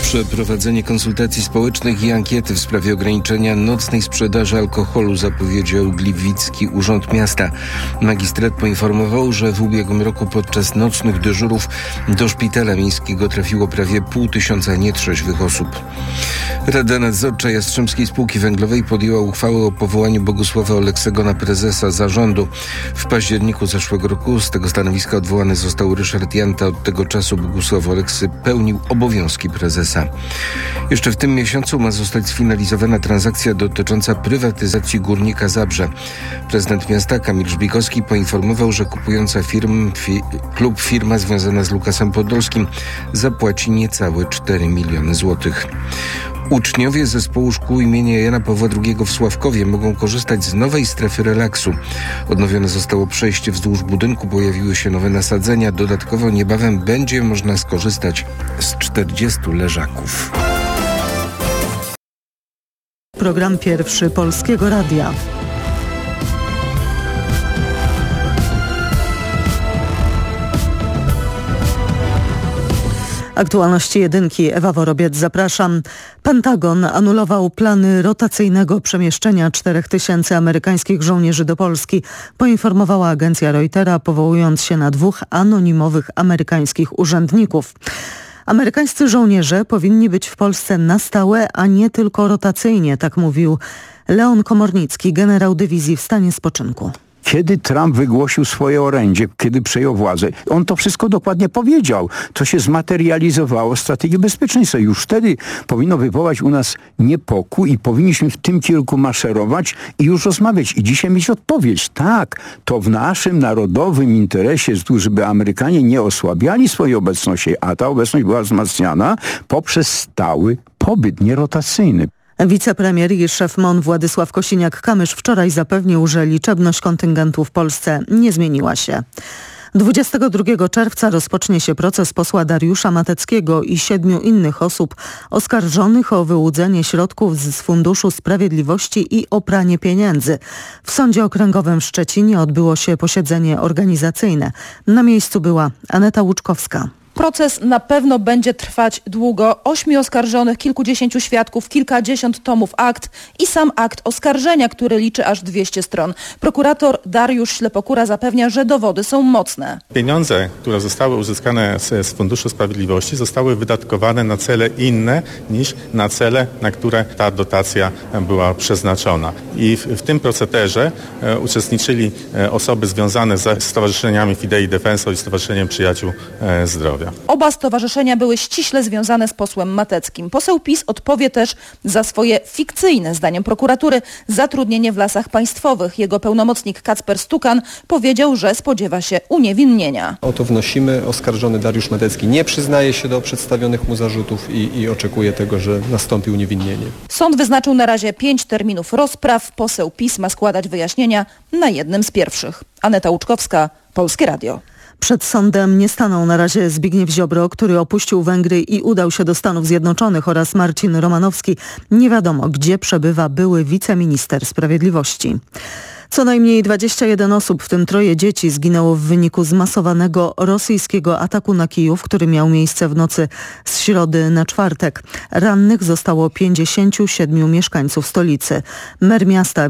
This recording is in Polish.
Przeprowadzenie konsultacji społecznych i ankiety w sprawie ograniczenia nocnej sprzedaży alkoholu zapowiedział Gliwicki Urząd Miasta. Magistrat poinformował, że w ubiegłym roku podczas nocnych dyżurów do szpitala miejskiego trafiło prawie 500 nietrzeźwych osób. Rada Nadzorcza Jastrzębskiej Spółki Węglowej podjęła uchwałę o powołaniu Bogusława Oleksego na prezesa zarządu. W październiku zeszłego roku z tego stanowiska odwołany został Ryszard Janta. Od tego czasu Bogusław Oleksy pełnił obowiązki prezesa. Jeszcze w tym miesiącu ma zostać sfinalizowana transakcja dotycząca prywatyzacji Górnika Zabrze. Prezydent miasta Kamil Żbikowski poinformował, że kupująca firma związana z Lukasem Podolskim zapłaci niecałe 4 miliony złotych. Uczniowie zespołu szkół imienia Jana Pawła II w Sławkowie mogą korzystać z nowej strefy relaksu. Odnowione zostało przejście wzdłuż budynku, pojawiły się nowe nasadzenia. Dodatkowo niebawem będzie można skorzystać z 40 leżaków. Program pierwszy Polskiego Radia. Aktualności jedynki. Ewa Worobiec, zapraszam. Pentagon anulował plany rotacyjnego przemieszczenia 4000 amerykańskich żołnierzy do Polski, poinformowała agencja Reutera, powołując się na 2 anonimowych amerykańskich urzędników. Amerykańscy żołnierze powinni być w Polsce na stałe, a nie tylko rotacyjnie, tak mówił Leon Komornicki, generał dywizji w stanie spoczynku. Kiedy Trump wygłosił swoje orędzie, kiedy przejął władzę, on to wszystko dokładnie powiedział. To się zmaterializowało w strategii bezpieczeństwa. Już wtedy powinno wywołać u nas niepokój i powinniśmy w tym kierunku maszerować i już rozmawiać. I dzisiaj mieć odpowiedź. Tak, to w naszym narodowym interesie, żeby Amerykanie nie osłabiali swojej obecności, a ta obecność była wzmacniana poprzez stały pobyt, nierotacyjny. Wicepremier i szef MON Władysław Kosiniak-Kamysz wczoraj zapewnił, że liczebność kontyngentu w Polsce nie zmieniła się. 22 czerwca rozpocznie się proces posła Dariusza Mateckiego i 7 innych osób oskarżonych o wyłudzenie środków z Funduszu Sprawiedliwości i o pranie pieniędzy. W Sądzie Okręgowym w Szczecinie odbyło się posiedzenie organizacyjne. Na miejscu była Aneta Łuczkowska. Proces na pewno będzie trwać długo. 8 oskarżonych, kilkudziesięciu świadków, kilkadziesiąt tomów akt i sam akt oskarżenia, który liczy aż 200 stron. Prokurator Dariusz Ślepokura zapewnia, że dowody są mocne. Pieniądze, które zostały uzyskane z Funduszu Sprawiedliwości, zostały wydatkowane na cele inne niż na cele, na które ta dotacja była przeznaczona. I w tym procederze uczestniczyli osoby związane ze stowarzyszeniami Fidei Defensor i Stowarzyszeniem Przyjaciół Zdrowia. Oba stowarzyszenia były ściśle związane z posłem Mateckim. Poseł PiS odpowie też za swoje fikcyjne, zdaniem prokuratury, zatrudnienie w Lasach Państwowych. Jego pełnomocnik Kacper Stukan powiedział, że spodziewa się uniewinnienia. O to wnosimy. Oskarżony Dariusz Matecki nie przyznaje się do przedstawionych mu zarzutów i oczekuje tego, że nastąpi uniewinnienie. Sąd wyznaczył na razie 5 terminów rozpraw. Poseł PiS ma składać wyjaśnienia na jednym z pierwszych. Aneta Łuczkowska, Polskie Radio. Przed sądem nie stanął na razie Zbigniew Ziobro, który opuścił Węgry i udał się do Stanów Zjednoczonych, oraz Marcin Romanowski. Nie wiadomo, gdzie przebywa były wiceminister sprawiedliwości. Co najmniej 21 osób, w tym 3 dzieci, zginęło w wyniku zmasowanego rosyjskiego ataku na Kijów, który miał miejsce w nocy z środy na czwartek. Rannych zostało 57 mieszkańców stolicy. Mer miasta